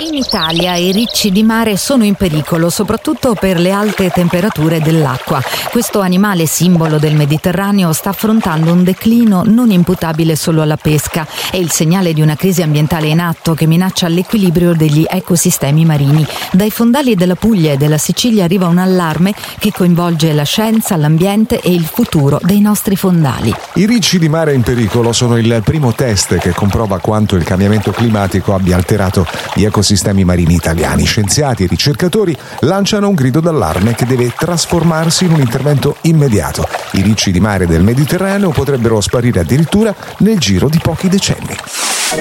In Italia i ricci di mare sono in pericolo, soprattutto per le alte temperature dell'acqua. Questo animale simbolo del Mediterraneo sta affrontando un declino non imputabile solo alla pesca. È il segnale di una crisi ambientale in atto che minaccia l'equilibrio degli ecosistemi marini. Dai fondali della Puglia e della Sicilia arriva un allarme che coinvolge la scienza, l'ambiente e il futuro dei nostri fondali. I ricci di mare in pericolo sono il primo test che comprova quanto il cambiamento climatico abbia alterato gli ecosistemi marini italiani. Scienziati e ricercatori lanciano un grido d'allarme che deve trasformarsi in un intervento immediato. I ricci di mare del Mediterraneo potrebbero sparire addirittura nel giro di pochi decenni.